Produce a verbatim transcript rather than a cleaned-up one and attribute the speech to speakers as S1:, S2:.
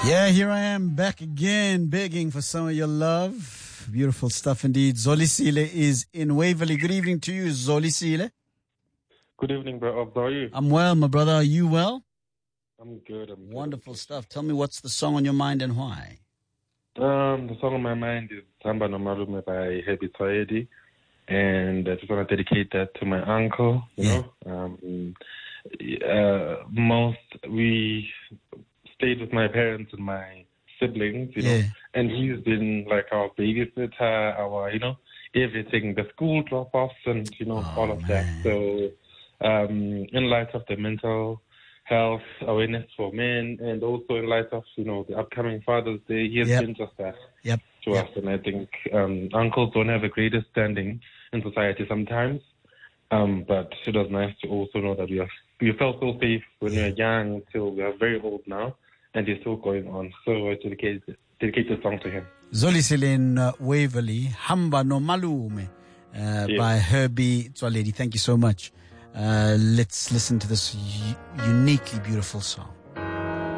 S1: Yeah, here I am back again, begging for some of your love. Beautiful stuff indeed. Zolisile is in Waverley. Good evening to you, Zolisile.
S2: Good evening, bro. How are you?
S1: I'm well, my brother. Are you well?
S2: I'm good. I'm
S1: Wonderful
S2: good.
S1: stuff. Tell me, what's the song on your mind and why?
S2: Um, the song on my mind is Samba No Malume by Herbie Twaedi, and I just want to dedicate that to my uncle. You
S1: Yeah.
S2: know, um, uh, most we stayed with my parents and my siblings, you
S1: Yeah.
S2: know, and he's been like our babysitter, our, you know, everything, the school drop-offs and, you know,
S1: Oh,
S2: all of
S1: man.
S2: that. So, um, in light of the mental health awareness for men and also in light of, you know, the upcoming Father's Day, he has
S1: Yep.
S2: been just that
S1: Yep.
S2: to
S1: Yep.
S2: us. And I think um, uncles don't have the greatest standing in society sometimes. Um, but it was nice to also know that we are we felt so safe when
S1: Yeah.
S2: we were young until we are very old now, and he's still going on. So I dedicate dedicate the song to him.
S1: Zolisile in uh, Waverley, Hamba no Malume, uh,
S2: Yes.
S1: by Herbie Twaedi. Thank you so much. Uh, let's listen to this u- uniquely beautiful song.